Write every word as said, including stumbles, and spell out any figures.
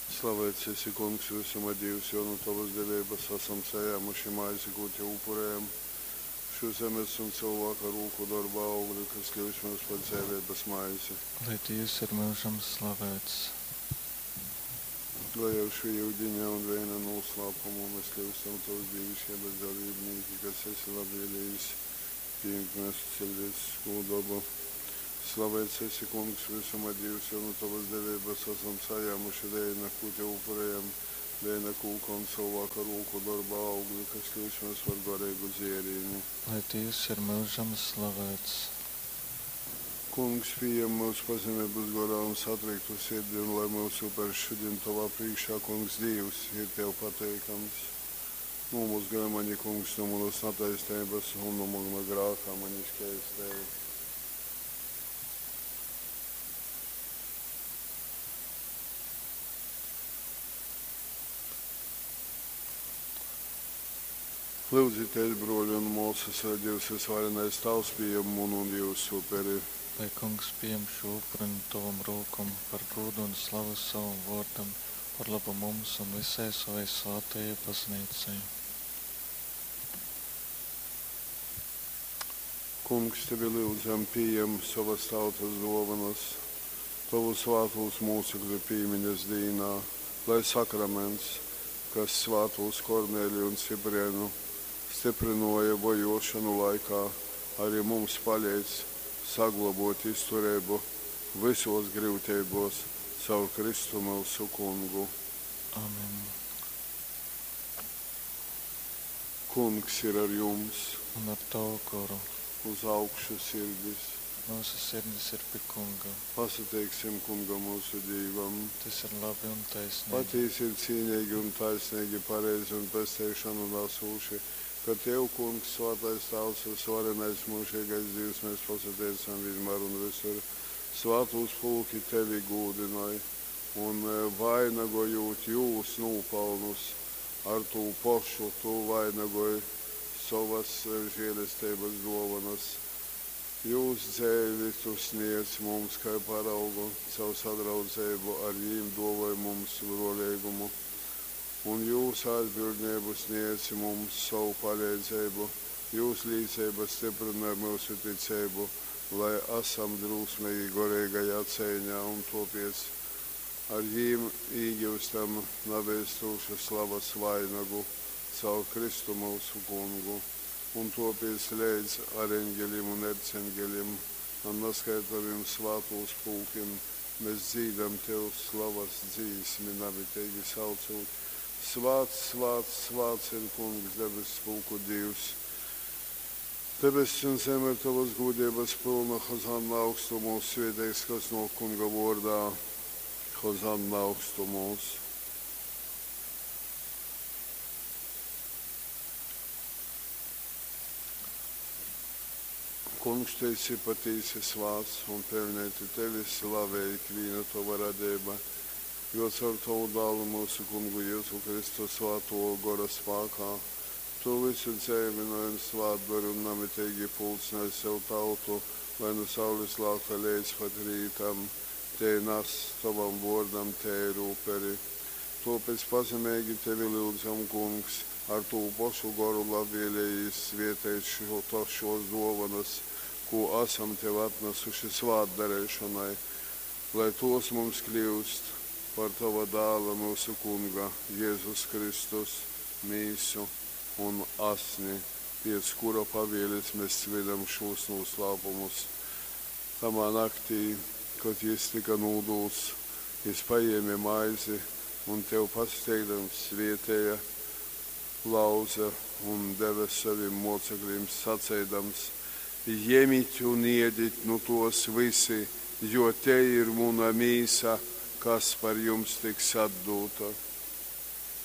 Slavēts esi, Kungs, visuma Dievs, jo no tavas devības esam sajāmuši maizi, ko te upurējam. Šo zemes un cilvēka rūku darba augļu, kas kļūst mums par dzīvības maizi. Lai Dievs ir mūžam slavēts. Lai jau šī jūdiņa un viena noslēpumu mēs kļūstam tavas dievišķības dalībnieki, kas esi labvēlījis, pieņemt mēs cilvēks skūdobu. Slavēts esi, Kungs, visuma Dievs, jo no tavas devības esam sajāmuši dēļ, ko te upurējam, dēļ kūka un cilvēka rūku darba augļu, kas kļūst mums par garīgu dzērīni. Lai Dievs ir mūžam slavēts. Kungs, pieņem mūsu pazemības garā un satriektu sirdi, un lai mūsu par šodien tavā priekšā, Kungs, Dievs, ir tev pateikams. Nu, mūsu grēmaņi, Kungs, no mūsu nataisnības un no mūsu grākā maniskais tevi. Lūdzieties, broļi un mūsas, lai Dievs visvarenais tavs pieņem un un Dievs superi. Lai Kungs pieņem šo upuri no tavam rokam par godu un slavu savam vārdam, par labu mums un visai savai svētajai baznīcai. Kungs, tevi lūdzam, pieņem savas tautas dāvanas, tavu svētos mūcekļu piemiņas dienā, lai sakraments, kas svētos Korneliju un Ciprienu stiprināja bojošanu laikā, arī mums palīdz saglabāt izturību visos grūtībos caur Kristu mūsu Kungu. Amen. Kungs ir ar jums. Un ar tavu garu. Uz augšu sirdis. Mūsu sirdis ir pie Kunga. Pasateiksim Kunga mūsu Dievam. Tas ir labi un taisnīgi. Patiesi ir cīnīgi un taisnīgi, pareizi un pestēšanu nesūši, ka Tev, Kungs, svētais Tavs un svarenais mūžīgais Dievs, mēs pasateicam vienmēr un visur. Svētos pulki Tevi gūdināja un vainagojot jūs nopelnus ar to pašu, tu vainagoji savas žēlestības dāvanas. Jūs dzēvi tu sniedz mums kā paraugu, savu sadraudzību ar jīm dāvāja mums brolīgumu. Un jūs atbildību sniedz mums savu palīdzību, jūs līdzība stiprina mūsu ticību, lai esam drūsmīgi garīgajā cīņā un topies ar jīm īgūstam nabēstūšu slavas vainagu caur Kristu mūsu Kungu. Un topies līdz areņģelim un erceņģelim un neskaitāmiem svētos pulkiem, mēs dzīdam Tev slavas dzīsmi, nabitīgi saucot. Svāts, svāts, svāts ir Kungs, debesis pulku Dievs. Debesis un zeme ir Tavas godības pilna, Hozanna augstumos, svētīgs, kas no Kunga vārdā, Hozanna augstumos. Kungs, Tu esi patiesi svāts un pelnīti Tevi slavēja ikviena Tava radība, jo caur Tavu dēlu mūsu Kungu Jēzu Kristu svēto gara spēkā, Tu visu dzīvināji un svētbari un namitīgi pulcināji sev tautu, lai no saules lākta līdz pat rītam, Te nas Tavam vārdam, Te rūperi. Tāpēc pazemīgi Tevi lūdzam, Kungs, ar to pašu garu labvēlējis svietēt šo, šos dāvanas, ko esam Tev atnesuši svētdarēšanai, lai tos mums kļūst par Tava dēla mūsu Kunga, Jēzus Kristus, mīsu un asni, pēc kura pavēles mēs svinam šos noslēpumus. Tamā naktī, kad Jis tika nūdūts, Jis paēma maizi un Tev pasteigdams svietēja, lauza un deva saviem mocekļiem sacēdams: Ņemiet un ēdiet no tos visi, jo te ir mana mīsa, kas par jums tiks atdota.